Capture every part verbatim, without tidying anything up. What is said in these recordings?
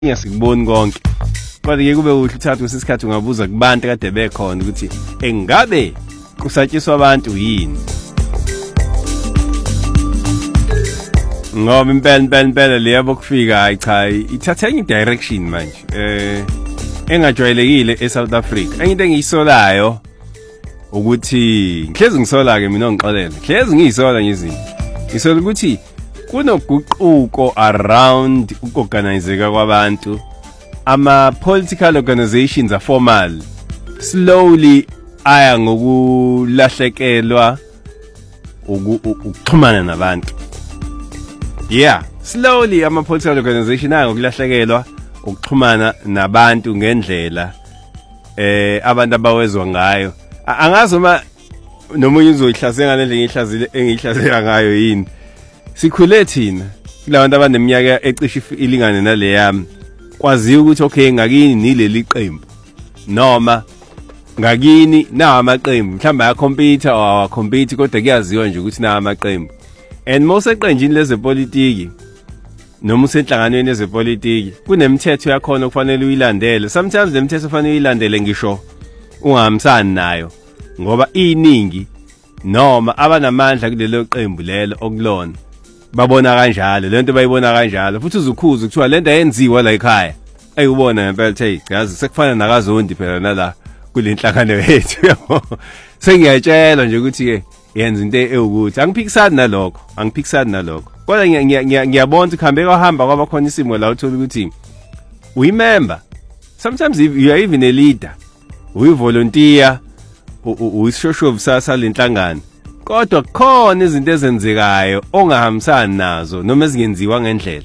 Ngiyasikuboni konke. Kodwa ke kube uhle uthatha isikhathi ungabuza kubantu kade bekhona ukuthi engabe kusatshiswa abantu yini. Ngoba impela impela impela leyabo kufika hayi cha ithatha enye direction manje. Eh engajwayelekile eSouth Africa. Enye into engiyisolayo ukuthi ngihlezi ngisola ke mina ngixolele. Ngihlezi ngiyisola ngezinto. Ngisola ukuthi kunoguquko around ukorganizeka kwabantu. Ama political organizations are formal slowly aya ngokulahlekelwa ukuxhumana nabantu. Yeah, slowly ama political organization aya ngokulahlekelwa ukuxhumana nabantu ngendlela eh abantu abawezwa ngayo. Angazi uma nomunye uzoyihlazeka ngendlela engihlazile engihlazeka ngayo yini. Sikhule thina kulabantu abaneminyaka ecishe ilingane nale yami kwaziyo ukuthi okay ngakini nileli qembu noma ngakini nawo amaqembu mhlamba ya computer or compete kodwa kuyaziwa nje ukuthi nawo amaqembu and most eqenjini lezepolitiki noma usenhlanganweni yezepolitiki kunemithetho yakhona okufanele uyilandele. Sometimes le mithetho kufanele uyilandele ngisho ungahamsani nayo ngoba iningi noma abanamandla kulelo qembu lelo okulona babona kanjalo lento bayibona kanjalo futhi uzukhuza kuthiwa lento ayenziwa la ekhaya ayubona ngempela hey yazi sekufana nakazondi phela nala kulenhlangano yethu yabo. Sengiyatshela nje ukuthi ke yenza into ewukuthi angiphikisani nalokho angiphikisani nalokho kodwa ngiyabona ukuhambe kwahamba kwaba khona isimo la uthola ukuthi we member sometimes you are even a leader we volunteer uyishoshovu sasa lenhlangano kodwa khona izinto ezenzekayo ongahambisani nazo noma ezingenziwa ngendlela.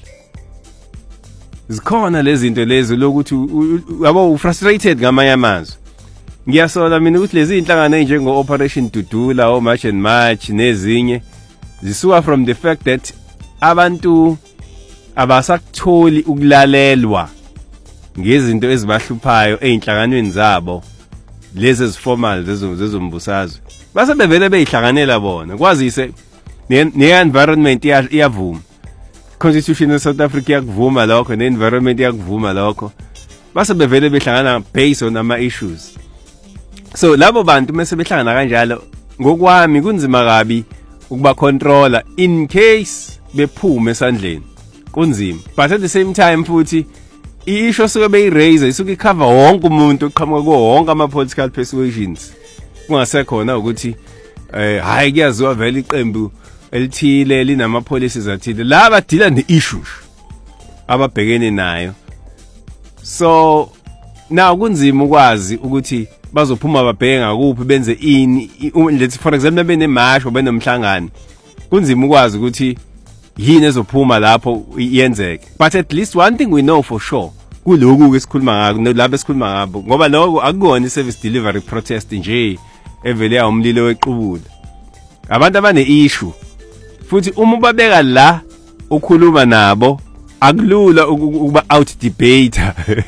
Zikhona lezi zinto lezi lokuthi yabo ufrustrated ngamanye amazwi. Ngiyasola mina ukuthi lezi inhlangano enjengo Operation Dudula o March and March nezinye zisuka from the fact that abantu abasakutholi ukulalelwa ngezinto ezibahluphayo einhlanganweni zabo lezi eziformal zezombusazwe. Base bevele beyihlanganela bona kwazise ne environment iyavuma. Constitution of South Africa yakuvuma lokho ne environment yakuvuma lokho. Base bevele behlangana based on ama issues. So labo bantu mase behlangana kanjalo ngokwami kunzima kabi ukuba controller in case bephume esandleni. Kunzima. But at the same time futhi i-issue soke beyiraise isuke icover wonke umuntu oqhamuka kuwo wonke ama political persuasions. Kungasekhona ukuthi eh hayi kuyaziwa vele iqembu elithile linama policies athile la badila ne-issues ababhekene nayo. So now kunzima ukwazi ukuthi bazophuma babheke ngakuphi benze ini let's for example benemarch obenomhlangano kunzima ukwazi ukuthi yini ezophuma lapho yenzeke. But at least one thing we know for sure kuloko ke sikhuluma ngako lapho esikhuluma ngabo ngoba lokho akukona i-service delivery protest nje evele awumlilo wequbula. Abantu abane issue futhi uma ubabeka la ukhuluma nabo akulula ukuba out debate.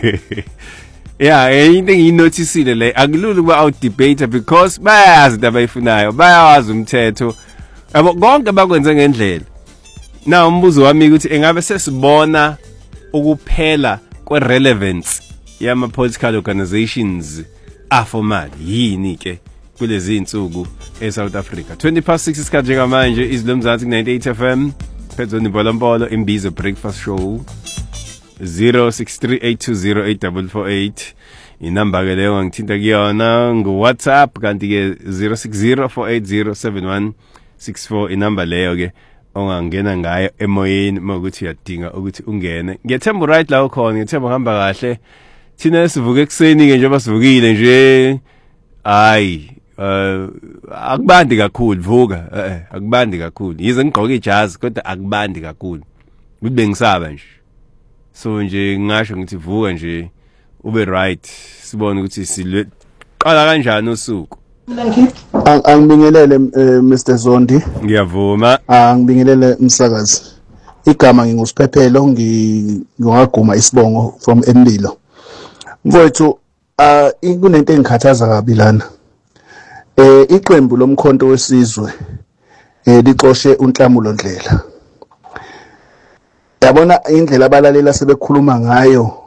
Yeah, into enginoticeile le akulula ukuba out debate because bayazi into abayifunayo bayawazi umthetho yabo konke bakwenze ngendlela. Now umbuzo wami ukuthi engabe sesibona ukuphela kwe relevance yama political organizations aformal yini ke kulezi insuku eSouth Africa. twenty past six isikhathi njengamanje izilomzansi ku ninety-eight F M phezulu imbolombolo imbizo breakfast show zero six three eight two zero eight four four eight inamba ke leyo ngithinta kuyona ngo WhatsApp kanti ke zero six zero four eight zero seven one six four inamba leyo ke ongangena ngayo emoyeni makuthi uyadinga ukuthi ungene. Ngiyethemba right la ukhona ngiyethemba hamba kahle thina sivuke ekseni ke njengoba sivukile nje hayi Uh, akubandi kakhulu vuka eh akubandi kakhulu yize ngigqoka ijazi kodwa akubandi kakhulu ukuthi bengisaba nje so nje ngisho ngithi vuka nje ube right sibone ukuthi siqala kanjani usuku. Angibingelele Mister Zondi. Ngiyavuma. Angibingelele umsakazi. Igama ngingusiphephelo ngingaguma isibongo from Emlilo. Mfowethu ah kunento engikhathaza kabi lana. Eh iqembu lomkhonto wesizwe eh lixoshe uNhlamulo Ndlela. yabona indlela abalaleli asebekhuluma ngayo